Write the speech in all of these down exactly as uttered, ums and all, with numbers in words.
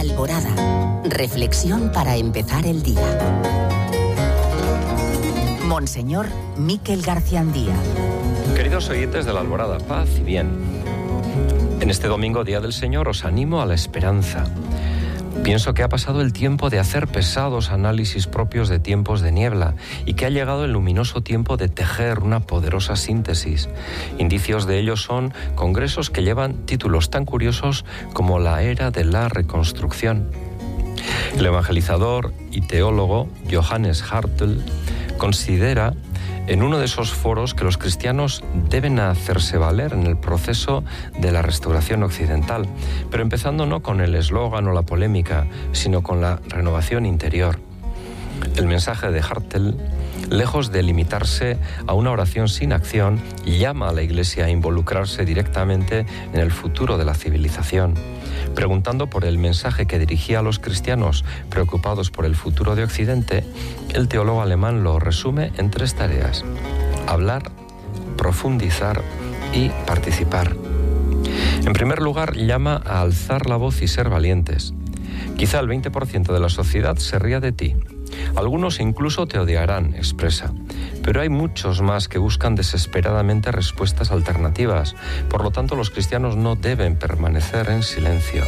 Alborada. Reflexión para empezar el día. Monseñor Miquel Garciandía. Queridos oyentes de la Alborada, paz y bien. En este domingo, Día del Señor, os animo a la esperanza. Pienso que ha pasado el tiempo de hacer pesados análisis propios de tiempos de niebla y que ha llegado el luminoso tiempo de tejer una poderosa síntesis. Indicios de ello son congresos que llevan títulos tan curiosos como la era de la reconstrucción. El evangelizador y teólogo Johannes Hartl considera en uno de esos foros que los cristianos deben hacerse valer en el proceso de la restauración occidental, pero empezando no con el eslogan o la polémica, sino con la renovación interior. El mensaje de Hartl, lejos de limitarse a una oración sin acción, llama a la Iglesia a involucrarse directamente en el futuro de la civilización. Preguntando por el mensaje que dirigía a los cristianos preocupados por el futuro de Occidente, el teólogo alemán lo resume en tres tareas: hablar, profundizar y participar. En primer lugar, llama a alzar la voz y ser valientes. Quizá el veinte por ciento de la sociedad se ría de ti. Algunos incluso te odiarán, expresa. Pero hay muchos más que buscan desesperadamente respuestas alternativas. Por lo tanto, los cristianos no deben permanecer en silencio.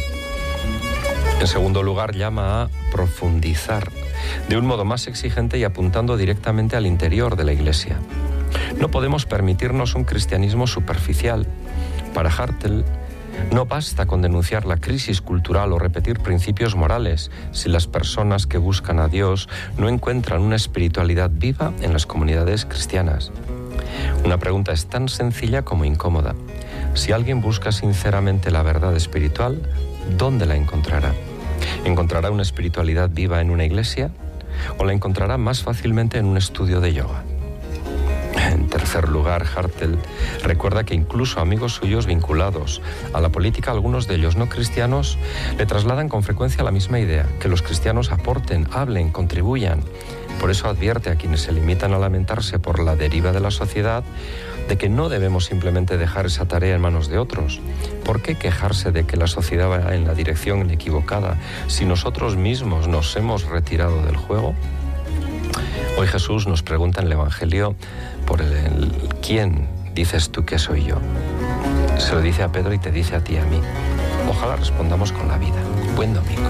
En segundo lugar, llama a profundizar, de un modo más exigente y apuntando directamente al interior de la Iglesia. No podemos permitirnos un cristianismo superficial. Para Hartl, no basta con denunciar la crisis cultural o repetir principios morales si las personas que buscan a Dios no encuentran una espiritualidad viva en las comunidades cristianas. Una pregunta es tan sencilla como incómoda. Si alguien busca sinceramente la verdad espiritual, ¿dónde la encontrará? ¿Encontrará una espiritualidad viva en una iglesia? ¿O la encontrará más fácilmente en un estudio de yoga? En tercer lugar, Hartl recuerda que incluso amigos suyos vinculados a la política, algunos de ellos no cristianos, le trasladan con frecuencia la misma idea, que los cristianos aporten, hablen, contribuyan. Por eso advierte a quienes se limitan a lamentarse por la deriva de la sociedad de que no debemos simplemente dejar esa tarea en manos de otros. ¿Por qué quejarse de que la sociedad va en la dirección equivocada si nosotros mismos nos hemos retirado del juego? Hoy Jesús nos pregunta en el Evangelio por el, el ¿quién dices tú que soy yo? Se lo dice a Pedro y te dice a ti y a mí. Ojalá respondamos con la vida. Buen domingo.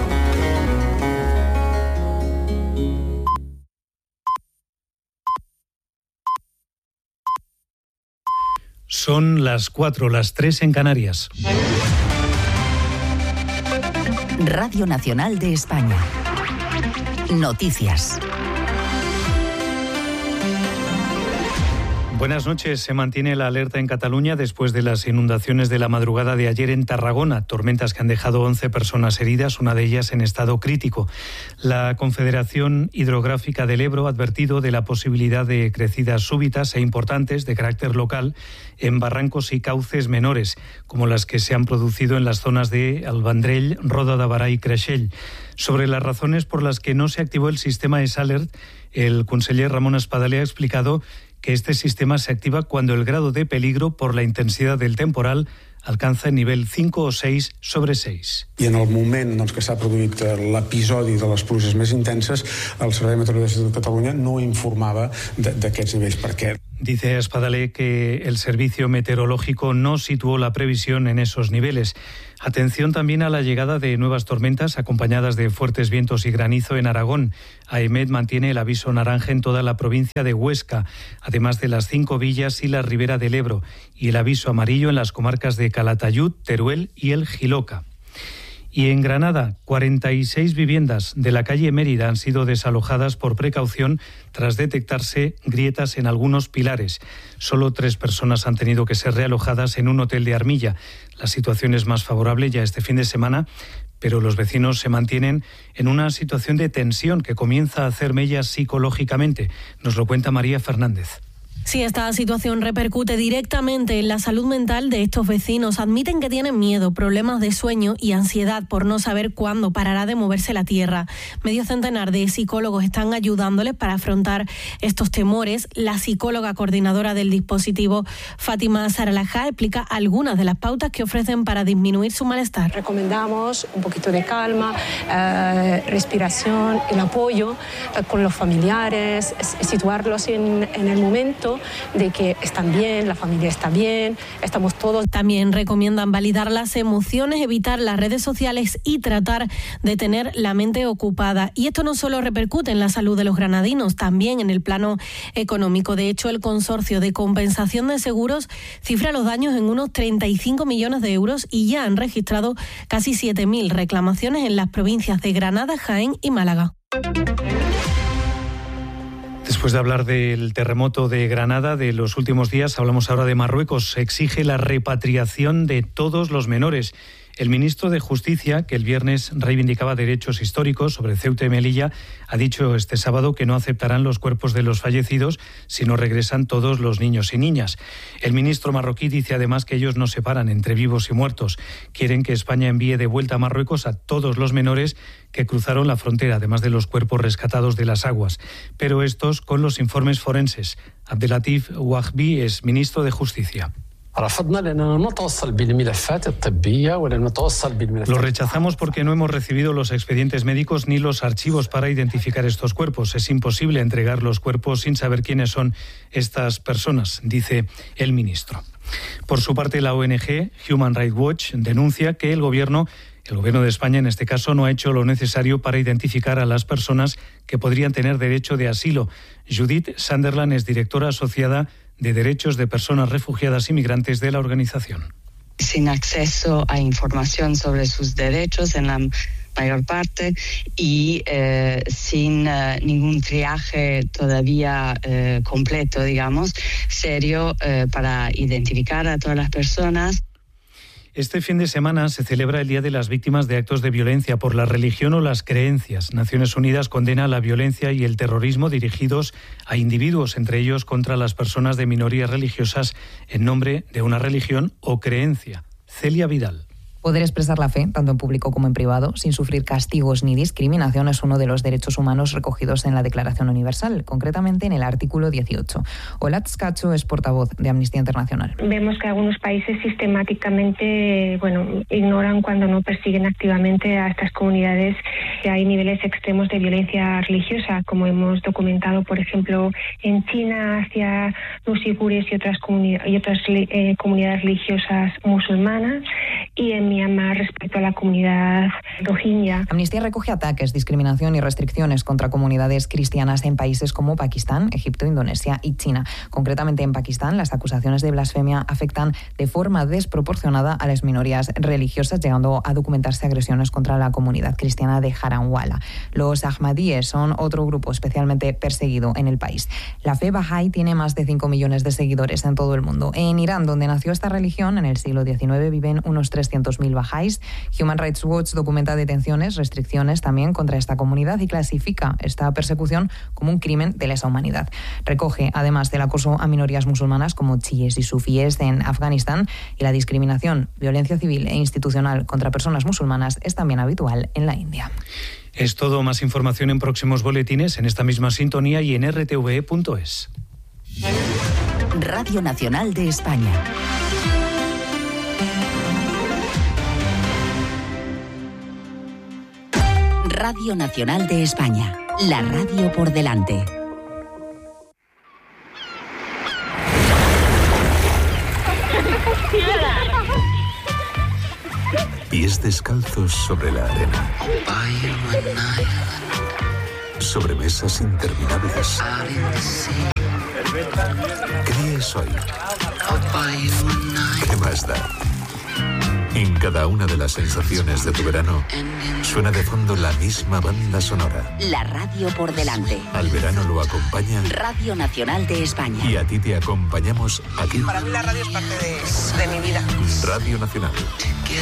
Son las cuatro, las tres en Canarias. Radio Nacional de España. Noticias. Buenas noches. Se mantiene la alerta en Cataluña después de las inundaciones de la madrugada de ayer en Tarragona, tormentas que han dejado once personas heridas, una de ellas en estado crítico. La Confederación Hidrográfica del Ebro ha advertido de la posibilidad de crecidas súbitas e importantes de carácter local en barrancos y cauces menores, como las que se han producido en las zonas de El Vendrell, Roda de Barà y Creixell. Sobre las razones por las que no se activó el sistema S-Alert, el conseller Ramon Espadaler ha explicado que este sistema se activa cuando el grado de peligro por la intensidad del temporal alcanza el nivel cinco o seis sobre seis. I en el moment doncs, que s'ha produït l'episodi de les pluges més intenses, el Servei Meteorològic de Catalunya no informava d'aquests nivells. Per què? Dice Espadaler que el servicio meteorológico no situó la previsión en esos niveles. Atención también a la llegada de nuevas tormentas acompañadas de fuertes vientos y granizo en Aragón. AEMET mantiene el aviso naranja en toda la provincia de Huesca, además de las cinco villas y la ribera del Ebro, y el aviso amarillo en las comarcas de Calatayud, Teruel y el Jiloca. Y en Granada, cuarenta y seis viviendas de la calle Mérida han sido desalojadas por precaución tras detectarse grietas en algunos pilares. Solo tres personas han tenido que ser realojadas en un hotel de Armilla. La situación es más favorable ya este fin de semana, pero los vecinos se mantienen en una situación de tensión que comienza a hacer mella psicológicamente. Nos lo cuenta María Fernández. Sí, esta situación repercute directamente en la salud mental de estos vecinos. Admiten que tienen miedo, problemas de sueño y ansiedad por no saber cuándo parará de moverse la tierra. Medio centenar de psicólogos están ayudándoles para afrontar estos temores. La psicóloga coordinadora del dispositivo, Fátima Saralajá, explica algunas de las pautas que ofrecen para disminuir su malestar. Recomendamos un poquito de calma, eh, respiración, el apoyo eh, con los familiares, situarlos en, en el momento de que están bien, la familia está bien, estamos todos. También recomiendan validar las emociones, evitar las redes sociales y tratar de tener la mente ocupada. Y esto no solo repercute en la salud de los granadinos, también en el plano económico. De hecho, el Consorcio de Compensación de Seguros cifra los daños en unos treinta y cinco millones de euros y ya han registrado casi siete mil reclamaciones en las provincias de Granada, Jaén y Málaga. Después de hablar del terremoto de Granada de los últimos días, hablamos ahora de Marruecos. Exige la repatriación de todos los menores. El ministro de Justicia, que el viernes reivindicaba derechos históricos sobre Ceuta y Melilla, ha dicho este sábado que no aceptarán los cuerpos de los fallecidos si no regresan todos los niños y niñas. El ministro marroquí dice además que ellos no separan entre vivos y muertos. Quieren que España envíe de vuelta a Marruecos a todos los menores que cruzaron la frontera, además de los cuerpos rescatados de las aguas. Pero estos con los informes forenses. Abdelatif Wahbi es ministro de Justicia. Lo rechazamos porque no hemos recibido los expedientes médicos ni los archivos para identificar estos cuerpos. Es imposible entregar los cuerpos sin saber quiénes son estas personas, dice el ministro. Por su parte, la O N G Human Rights Watch denuncia que el gobierno El Gobierno de España, en este caso, no ha hecho lo necesario para identificar a las personas que podrían tener derecho de asilo. Judith Sunderland es directora asociada de Derechos de Personas Refugiadas y Migrantes de la organización. Sin acceso a información sobre sus derechos en la mayor parte y eh, sin eh, ningún triaje todavía eh, completo, digamos, serio eh, para identificar a todas las personas. Este fin de semana se celebra el Día de las Víctimas de Actos de Violencia por la religión o las creencias. Naciones Unidas condena la violencia y el terrorismo dirigidos a individuos, entre ellos contra las personas de minorías religiosas en nombre de una religión o creencia. Celia Vidal. Poder expresar la fe, tanto en público como en privado, sin sufrir castigos ni discriminación, es uno de los derechos humanos recogidos en la Declaración Universal, concretamente en el artículo dieciocho. Olatz Cacho es portavoz de Amnistía Internacional. Vemos que algunos países sistemáticamente bueno, ignoran cuando no persiguen activamente a estas comunidades. Hay niveles extremos de violencia religiosa, como hemos documentado, por ejemplo, en China hacia los uigures y otras, comuni- y otras eh, comunidades religiosas musulmanas, y en Myanmar respecto a la comunidad rohingya. Amnistía recoge ataques, discriminación y restricciones contra comunidades cristianas en países como Pakistán, Egipto, Indonesia y China. Concretamente en Pakistán, las acusaciones de blasfemia afectan de forma desproporcionada a las minorías religiosas, llegando a documentarse agresiones contra la comunidad cristiana de Jaranwala. Los ahmadíes son otro grupo especialmente perseguido en el país. La fe Bahá'í tiene más de cinco millones de seguidores en todo el mundo. En Irán, donde nació esta religión, en el siglo diecinueve viven unos trescientos mil bahá'ís. Human Rights Watch documenta detenciones, restricciones también contra esta comunidad y clasifica esta persecución como un crimen de lesa humanidad. Recoge, además del acoso a minorías musulmanas como chiíes y sufíes en Afganistán, y la discriminación, violencia civil e institucional contra personas musulmanas es también habitual en la India. Es todo. Más información en próximos boletines, en esta misma sintonía y en r t v e punto es. Radio Nacional de España. Radio Nacional de España, la radio por delante. Pies descalzos sobre la arena. Sobre mesas interminables. ¿Qué día es hoy? ¿Qué más da? En cada una de las sensaciones de tu verano suena de fondo la misma banda sonora. La radio por delante. Al verano lo acompaña Radio Nacional de España. Y a ti te acompañamos aquí. Para mí la radio es parte de, de mi vida. Radio Nacional.